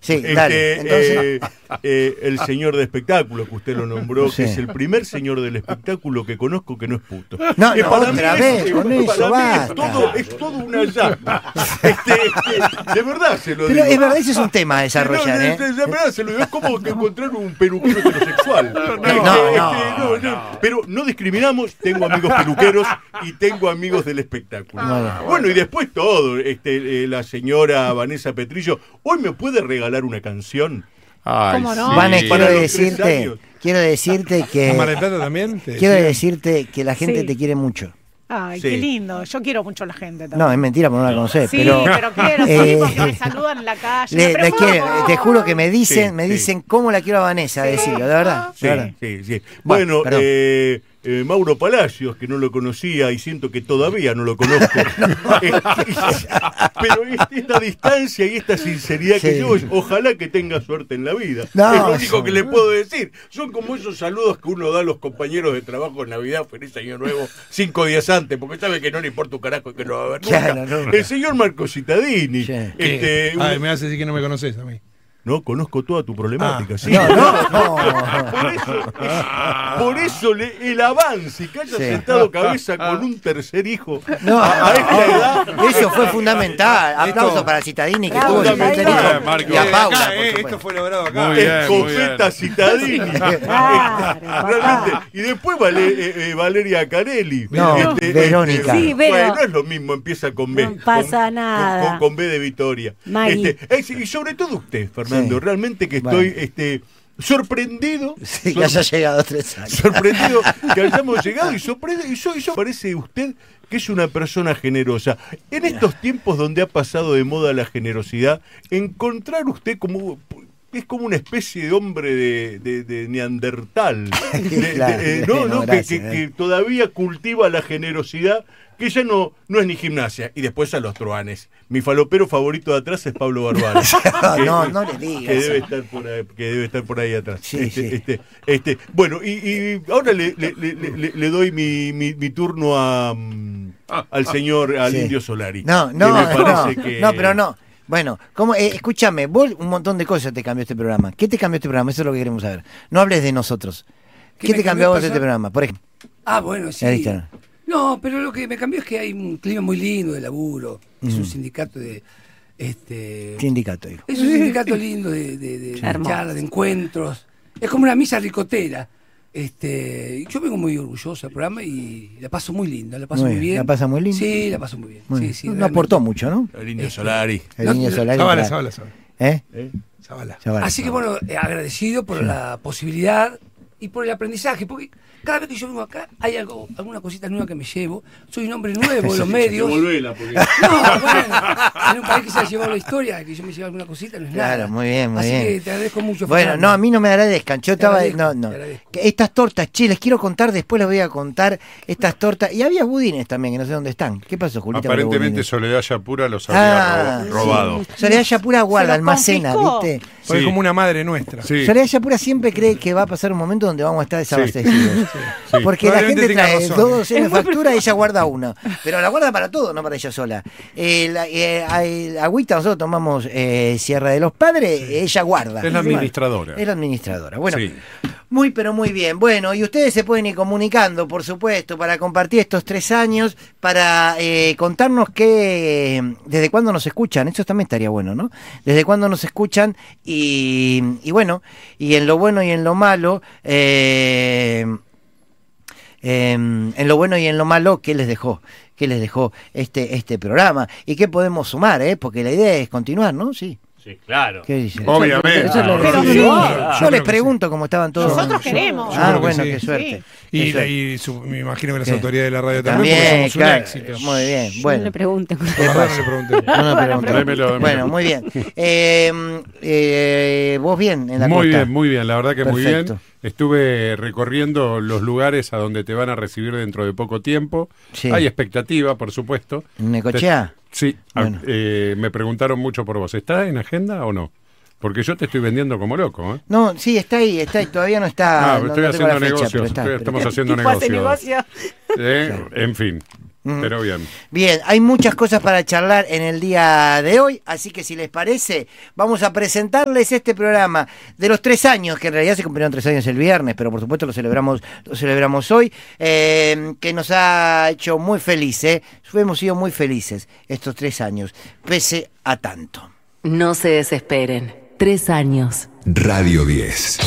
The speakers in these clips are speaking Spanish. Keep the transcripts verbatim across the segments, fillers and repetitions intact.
Sí, este, dale. Entonces, eh, eh, el señor de espectáculo, que usted lo nombró, Sí. que es el primer señor del espectáculo que conozco que no es puto. No, Eh, no, para otra mí vez, es, con para eso, mí basta. es todo, es todo una llama. Este, este, de verdad se lo pero digo. es verdad, ese es un tema a desarrollar, No, ¿eh? de, de verdad se lo digo. Es como que encontrar un peluquero heterosexual. No, Este, no, este, no, Pero no discriminamos. Tengo amigos peluqueros y tengo amigos del espectáculo. Ah, Bueno, y después todo. Este, eh, la señora Vanessa Petrillo, ¿hoy me puede regalar una canción? Ay, ¿Cómo no? sí. Vane, quiero Para los tres decirte, años. quiero decirte que ¿Mar del Plata también? ¿Te quiero decía? decirte que la gente Sí. te quiere mucho. Ay, Sí. qué lindo. Yo quiero mucho a la gente también. No, es mentira, porque no la conocés, Sí, pero pero, quiero, sí, eh, porque me saludan en la calle. le- pero le ¿cómo? quiero, te juro que me dicen, Sí, me sí. dicen cómo la quiero a Vanessa, decirlo, de verdad, Sí, de verdad. sí, sí. Bueno, Bueno, perdón. eh, eh, Mauro Palacios, que no lo conocía y siento que todavía no lo conozco. Eh, pero es- esta distancia y esta sinceridad que Sí. yo, ojalá que tenga suerte en la vida. No, es lo único son- que le puedo decir. Son como esos saludos que uno da a los compañeros de trabajo en Navidad, feliz año nuevo, cinco días antes, porque sabe que no le importa un carajo y que no va a haber nunca. Claro, nunca. El señor Marco Cittadini. Sí. Este, Ay, un- me hace decir que no me conoces a mí. No, conozco toda tu problemática, Ah. sí. No, no, no. Por eso, por eso le- el avance y que haya Sí. sentado cabeza con un tercer hijo No, a, a esta edad. eso fue fundamental. Aplauso para Cittadini que Bravo, tuvo el Cittadini. tercer hijo. Bien, Marco. Y a Bien, Paula, Acá, por eh, supuesto. esto fue logrado acá. Muy bien. Escopeta Cittadini. Claro, papá. Realmente. Y después Vale- eh, eh, Valeria Carelli. No, Verónica. Sí, Vero. bueno, no es lo mismo, empieza con B. No pasa con, nada. Con, con B de Victoria. Maggie. Este, es- y sobre todo usted, Fernando, Sí. realmente que Bueno. estoy este, sorprendido. Sí, que haya llegado a tres años. sorprendido que hayamos llegado y sorprende y eso, eso parece usted que es una persona generosa. En estos tiempos donde ha pasado de moda la generosidad, encontrar usted como es como una especie de hombre de, de, de neandertal, de- de- Claro, eh, no, no, no, que- gracias, que, eh. que todavía cultiva la generosidad, que ya no, no es ni gimnasia. Y después a los truanes. Mi falopero favorito de atrás es Pablo Barbaro. que- No, no le digas. que debe estar por ahí, que debe estar por ahí atrás. Sí, este, sí. este, este, bueno, y, y ahora le, le, le, le- le doy mi, mi, mi turno a, mm, al señor, al Sí. Indio Solari. No, que no, me no, parece que- no, pero no. Bueno, ¿cómo, eh, escúchame, vos un montón de cosas te cambió este programa. ¿Qué te cambió este programa? Eso es lo que queremos saber. No hables de nosotros. ¿Qué, ¿Qué te me cambió a cambió vos pasar? este programa? Por ejemplo, Ah, bueno, sí. Ahí está. No, pero lo que me cambió es que hay un clima muy lindo de laburo. Es un sindicato de... este sindicato, digo. Es un sindicato lindo de, de, de, de Hermoso. charlas, de encuentros. Es como una misa ricotera. Este, yo vengo muy orgulloso del programa y la paso muy linda, la paso Muy muy, bien. bien. ¿La pasa muy linda? Sí, la paso muy bien. Muy sí, bien. sí, no realmente. aportó mucho, ¿no? El Indio Este, Solari. El No, niño no, Solari. Zabala, claro. Zabala, Zabala. ¿Eh? ¿Eh? Zabala. Zabala. Así que bueno, eh, agradecido por la posibilidad y por el aprendizaje, porque cada vez que yo vengo acá hay algo, alguna cosita nueva que me llevo. Soy un hombre nuevo en los medios. Devolvela, porque- No, bueno, en un país que se ha llevado la historia, que yo me lleve alguna cosita, no es nada. Claro, muy bien, muy Así bien. que te agradezco mucho. Bueno, Fernando. no, a mí no me agradezcan. Yo Te estaba. agradezco, No, no. te agradezco. Que estas tortas, che, les quiero contar, después les voy a contar estas tortas. Y había budines también, que no sé dónde están. ¿Qué pasó, Julita? con los Aparentemente budines? Soledad Yapura los había Ah, ro- robado. sí. Soledad Yapura guarda, Se los almacena, confiscó. ¿viste? Fue Sí. como una madre nuestra. Sí. Soledad Yapura siempre cree que va a pasar un momento donde vamos a estar desabastecidos. Sí. Porque la Probablemente gente tenga trae razón. dos docenas de facturas y ella guarda una. Pero la guarda para todo, no para ella sola. Eh, la, eh, a- agüita, nosotros tomamos eh, Sierra de los Padres, ella guarda. Es la administradora. Es la administradora. Bueno, Sí. muy pero muy bien. Bueno, y ustedes se pueden ir comunicando, por supuesto, para compartir estos tres años, para eh, contarnos que desde cuándo nos escuchan. Eso también estaría bueno, ¿no? Desde cuándo nos escuchan y, y bueno, y en lo bueno y en lo malo, eh, eh, en lo bueno y en lo malo, ¿qué les dejó? ¿Qué les dejó este este programa? ¿Y qué podemos sumar, eh? Porque la idea es continuar, ¿no? Sí. Sí, claro. ¿Qué dicen? Obviamente. Eso es lo que- Pero sí. sí. Yo creo les que pregunto cómo estaban todos. Nosotros yo- queremos. yo Ah, creo que bueno, sí. qué suerte. Y, Qué suerte. y su- me imagino que las ¿Qué? autoridades de la radio también, También, porque somos un claro. éxito. Muy bien. No Bueno. le pregunten. ¿Qué Ahora pasa? no le pregunté. No, no, pregunté. Tráemelo, tráemelo. Bueno, muy bien. Eh, eh, ¿Vos bien en la Muy costa? bien, muy bien, la verdad que muy Perfecto. bien. Estuve recorriendo los lugares a donde te van a recibir dentro de poco tiempo. Sí. Hay expectativa, por supuesto. ¿En Necochea? Sí, a- Bueno. eh, me preguntaron mucho por vos. ¿Está en agenda o no? Porque yo te estoy vendiendo como loco, ¿eh? No, sí, está ahí, está ahí, todavía no está. Ah, no- estoy no tengo haciendo la fecha, negocios, pero está, estoy- pero estamos está. haciendo ¿Tipo hace negocios. negocio? Eh, En fin. Mm. Pero bien. Bien, hay muchas cosas para charlar en el día de hoy, así que si les parece, vamos a presentarles este programa de los tres años, que en realidad se cumplieron tres años el viernes, pero por supuesto lo celebramos, lo celebramos hoy, eh, que nos ha hecho muy felices, hemos sido muy felices estos tres años, pese a tanto. No se desesperen. Tres años. Radio diez.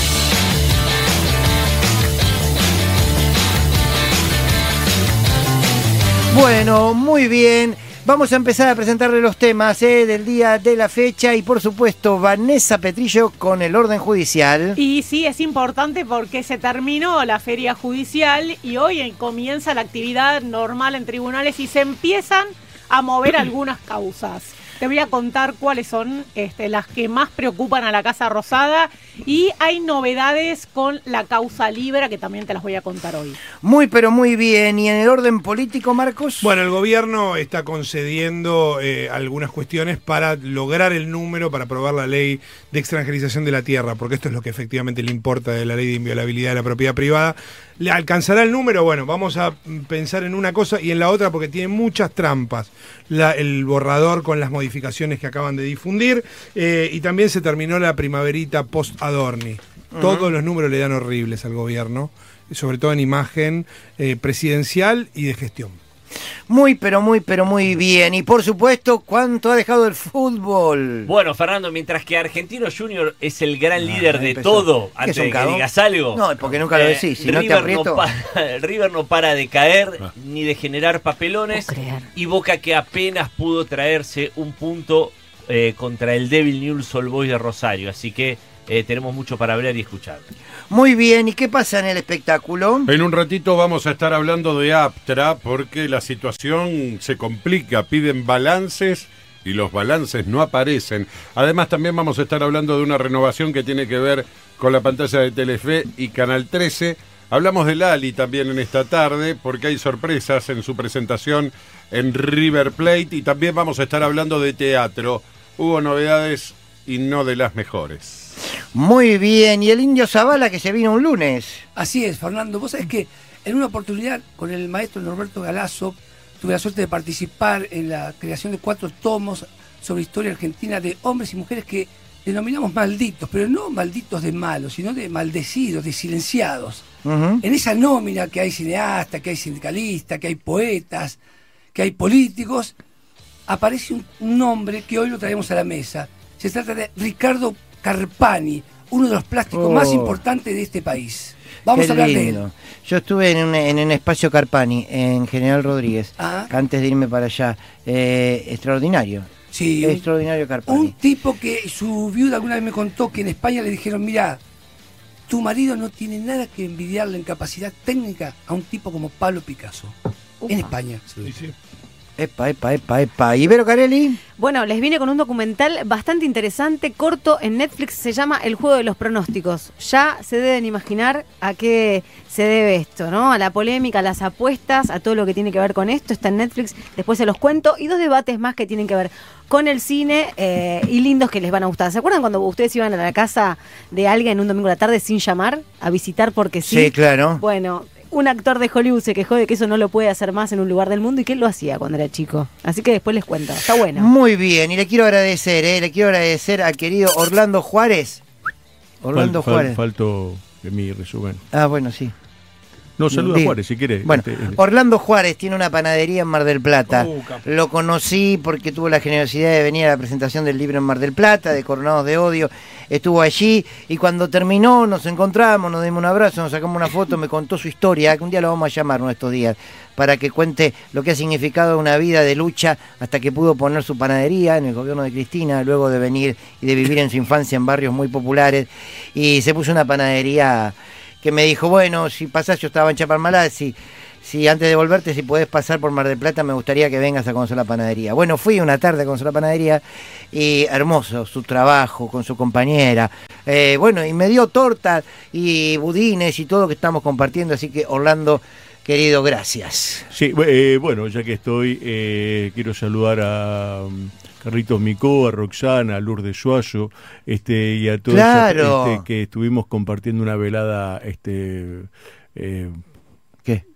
Bueno, muy bien. Vamos a empezar a presentarle los temas eh, del día de la fecha y por supuesto Vanessa Petrillo con el orden judicial. Y sí, es importante porque se terminó la feria judicial y hoy eh, comienza la actividad normal en tribunales y se empiezan a mover algunas causas. Te voy a contar cuáles son este, las que más preocupan a la Casa Rosada y hay novedades con la causa Libra que también te las voy a contar hoy. Muy pero muy bien. ¿Y en el orden político, Marcos? Bueno, el gobierno está concediendo eh, algunas cuestiones para lograr el número, para aprobar la ley de extranjerización de la tierra, porque esto es lo que efectivamente le importa de la ley de inviolabilidad de la propiedad privada. ¿Le alcanzará el número? Bueno, vamos a pensar en una cosa y en la otra porque tiene muchas trampas. La, el borrador con las modificaciones que acaban de difundir eh, y también se terminó la primaverita post-Adorni. Uh-huh. Todos los números le dan horribles al gobierno, sobre todo en imagen eh, presidencial y de gestión. Muy, pero muy, pero muy bien. Y por supuesto, ¿cuánto ha dejado el fútbol? Bueno, Fernando, mientras que Argentino Junior es el gran Ah, líder de empezó. todo, ¿Qué antes es un de que cagón? digas algo. No, porque nunca lo decís, si no te River, aprieto. para, River no para de caer Ah. ni de generar papelones. Puedo creer. Y Boca que apenas pudo traerse un punto eh, contra el débil Newell's Old Boys de Rosario. Así que eh, tenemos mucho para hablar y escuchar. Muy bien. ¿Y qué pasa en el espectáculo? En un ratito vamos a estar hablando de Aptra porque la situación se complica, piden balances y los balances no aparecen. Además también vamos a estar hablando de una renovación que tiene que ver con la pantalla de Telefe y Canal trece. Hablamos de Lali también en esta tarde porque hay sorpresas en su presentación en River Plate y también vamos a estar hablando de teatro. Hubo novedades y no de las mejores. Muy bien. ¿Y el Indio Zavala que se vino un lunes? Así es, Fernando. Vos sabés que en una oportunidad con el maestro Norberto Galazo tuve la suerte de participar en la creación de cuatro tomos sobre historia argentina de hombres y mujeres que denominamos malditos, pero no malditos de malos, sino de maldecidos, de silenciados. Uh-huh. En esa nómina que hay cineastas, que hay sindicalistas, que hay poetas, que hay políticos, aparece un, un nombre que hoy lo traemos a la mesa. Se trata de Ricardo Carpani, uno de los plásticos Oh. más importantes de este país. Vamos Qué a hablar de lindo. él. Yo estuve en un, en un espacio Carpani, en General Rodríguez, Ah. antes de irme para allá. Eh, extraordinario. Sí, un, Extraordinario Carpani. un tipo que su viuda alguna vez me contó que en España le dijeron, mira, tu marido no tiene nada que envidiarle en capacidad técnica a un tipo como Pablo Picasso. En España. Sí, sí. Epa, epa, epa, epa. ¿Ibero Carelli? Bueno, les vine con un documental bastante interesante, corto, en Netflix, se llama El juego de los pronósticos. Ya se deben imaginar a qué se debe esto, ¿no? A la polémica, a las apuestas, a todo lo que tiene que ver con esto. Está en Netflix, después se los cuento. Y dos debates más que tienen que ver con el cine eh, y lindos que les van a gustar. ¿Se acuerdan cuando ustedes iban a la casa de alguien un domingo a la tarde sin llamar? A visitar porque sí. Sí, claro. Bueno, un actor de Hollywood se quejó de que eso no lo puede hacer más en un lugar del mundo y que él lo hacía cuando era chico. Así que después les cuento. Está bueno. Muy bien, y le quiero agradecer, ¿eh? Le quiero agradecer al querido Orlando Juárez. Orlando Fal- fal- Juárez. Faltó de mi resumen. Ah, bueno, sí. No, saluda a Diga. Juárez si quiere. Bueno, Este, este. Orlando Juárez tiene una panadería en Mar del Plata. Uh, capo. Lo conocí porque tuvo la generosidad de venir a la presentación del libro en Mar del Plata, de Coronados de Odio. Estuvo allí y cuando terminó nos encontramos, nos dimos un abrazo, nos sacamos una foto, me contó su historia, que un día lo vamos a llamar uno de estos días, para que cuente lo que ha significado una vida de lucha hasta que pudo poner su panadería en el gobierno de Cristina, luego de venir y de vivir en su infancia en barrios muy populares. Y se puso una panadería que me dijo, bueno, si pasás, yo estaba en Chaparmalá, si, si antes de volverte, si podés pasar por Mar del Plata, me gustaría que vengas a conocer la panadería. Bueno, fui una tarde a conocer la panadería y hermoso su trabajo con su compañera. Eh, bueno, y me dio torta y budines y todo que estamos compartiendo, así que Orlando, querido, gracias. Sí, eh, bueno, ya que estoy, eh, quiero saludar a um, Carlitos Micó, a Roxana, a Lourdes Suazo, este, y a todos Claro. este, que estuvimos compartiendo una velada, este, eh, ¿Qué?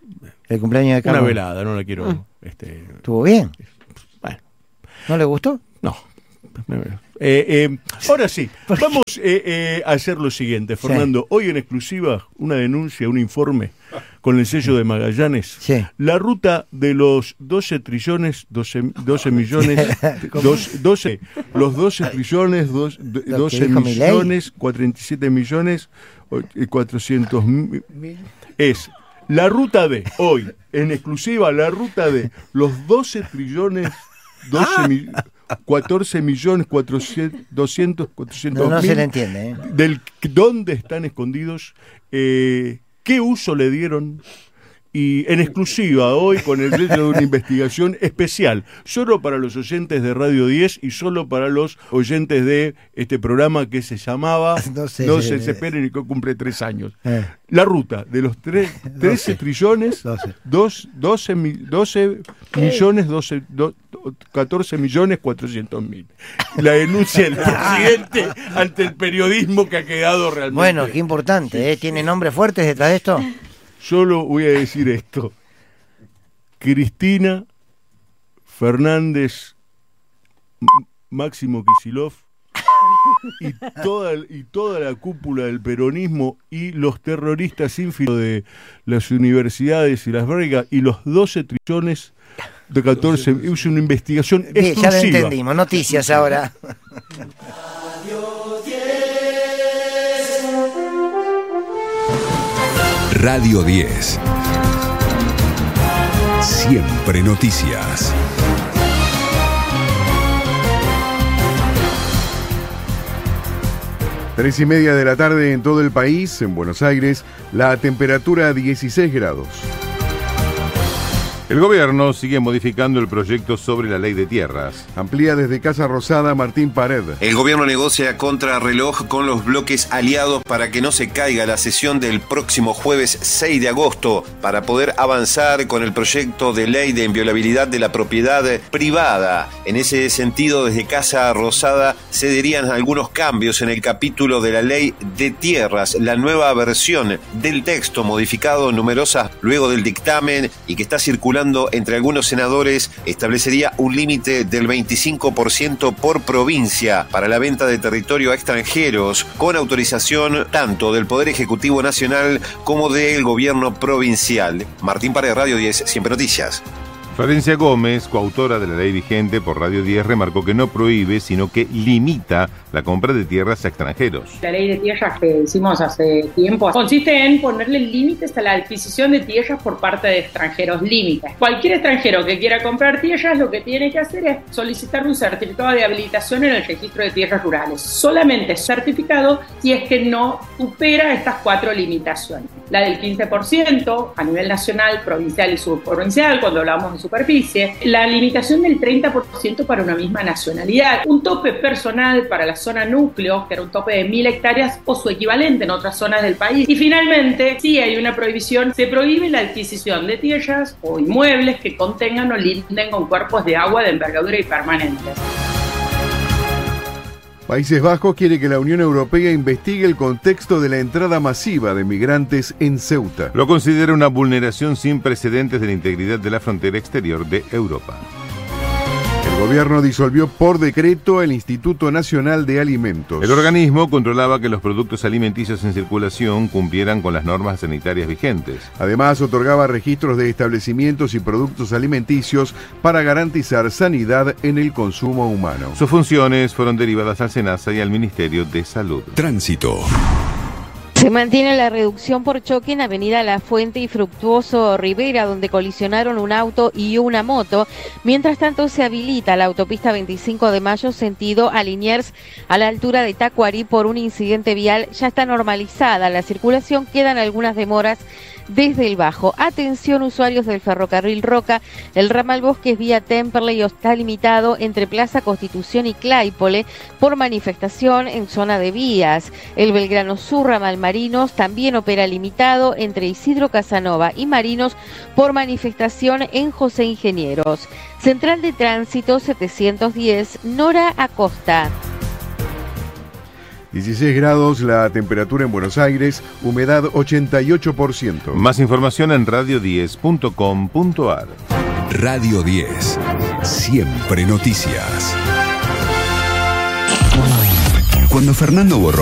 El cumpleaños de Carlos. Una velada, no la quiero. Mm. Este, ¿Estuvo bien? Bueno. ¿No le gustó? No. Eh, eh, ahora sí, vamos eh, eh, a hacer lo siguiente, Fernando. Sí. Hoy en exclusiva, una denuncia, un informe con el sello de Magallanes. Sí. La ruta de los doce trillones, doce, doce millones, dos, doce, los doce trillones, dos, doce millones, cuarenta y siete millones, cuatrocientos mil. Es la ruta de, hoy, en exclusiva, la ruta de los doce trillones, doce ah. mil. catorce millones cuatrocientos, doscientos, cuatrocientos no, no mil, se le entiende, ¿eh? Del dónde están escondidos, eh, qué uso le dieron, y en exclusiva hoy con el sello de una investigación especial, solo para los oyentes de Radio diez y solo para los oyentes de este programa que se llamaba No, sé, no se desesperen y que cumple tres años. Eh. La ruta de los tres, trece trillones, doce, doce, doce, doce millones, doce, do, catorce millones cuatrocientos mil. La denuncia del presidente ante el periodismo que ha quedado realmente. Bueno, qué importante, ¿eh? ¿Tiene nombres fuertes detrás de esto? Solo voy a decir esto. Cristina Fernández, Máximo Kicillof y toda, y toda la cúpula del peronismo y los terroristas ínfimos de las universidades y las vergas y los doce trillones de catorce. Es una investigación Bien, exclusiva. Ya lo entendimos. Noticias ahora. Radio diez. Siempre noticias. Tres y media de la tarde en todo el país, en Buenos Aires, la temperatura dieciséis grados. El gobierno sigue modificando el proyecto sobre la ley de tierras. Amplía desde Casa Rosada Martín Pared. El gobierno negocia contrarreloj con los bloques aliados para que no se caiga la sesión del próximo jueves seis de agosto para poder avanzar con el proyecto de ley de inviolabilidad de la propiedad privada. En ese sentido, desde Casa Rosada se darían algunos cambios en el capítulo de la ley de tierras. La nueva versión del texto modificado numerosas luego del dictamen y que está circulando entre algunos senadores establecería un límite del veinticinco por ciento por provincia para la venta de territorio a extranjeros, con autorización tanto del Poder Ejecutivo Nacional como del Gobierno Provincial. Martín Pared, Radio diez, Siempre Noticias. Florencia Gómez, coautora de la ley vigente por Radio diez, remarcó que no prohíbe, sino que limita la compra de tierras a extranjeros. La ley de tierras que hicimos hace tiempo consiste en ponerle límites a la adquisición de tierras por parte de extranjeros, límites. Cualquier extranjero que quiera comprar tierras lo que tiene que hacer es solicitar un certificado de habilitación en el registro de tierras rurales. Solamente certificado si es que no supera estas cuatro limitaciones. La del quince por ciento a nivel nacional, provincial y subprovincial, cuando hablamos de superficie, la limitación del treinta por ciento para una misma nacionalidad, un tope personal para la zona núcleo, que era un tope de mil hectáreas o su equivalente en otras zonas del país. Y finalmente, si hay una prohibición, se prohíbe la adquisición de tierras o inmuebles que contengan o linden con cuerpos de agua de envergadura y permanentes. Países Bajos quiere que la Unión Europea investigue el contexto de la entrada masiva de migrantes en Ceuta. Lo considera una vulneración sin precedentes de la integridad de la frontera exterior de Europa. El gobierno disolvió por decreto el Instituto Nacional de Alimentos. El organismo controlaba que los productos alimenticios en circulación cumplieran con las normas sanitarias vigentes. Además, otorgaba registros de establecimientos y productos alimenticios para garantizar sanidad en el consumo humano. Sus funciones fueron derivadas al SENASA y al Ministerio de Salud. Tránsito. Se mantiene la reducción por choque en Avenida La Fuente y Fructuoso Rivera, donde colisionaron un auto y una moto. Mientras tanto, se habilita la autopista veinticinco de mayo sentido a Liniers a la altura de Tacuarí por un incidente vial. Ya está normalizada la circulación, quedan algunas demoras desde el Bajo. Atención, usuarios del ferrocarril Roca, el ramal Bosques vía Temperley está limitado entre Plaza Constitución y Claypole por manifestación en zona de vías. El Belgrano Sur, ramal Marinos, también opera limitado entre Isidro Casanova y Marinos por manifestación en José Ingenieros. Central de Tránsito setecientos diez, Nora Acosta. dieciséis grados la temperatura en Buenos Aires, humedad ochenta y ocho por ciento. Más información en radio diez punto com punto ar. Radio diez. Siempre noticias. Cuando Fernando borró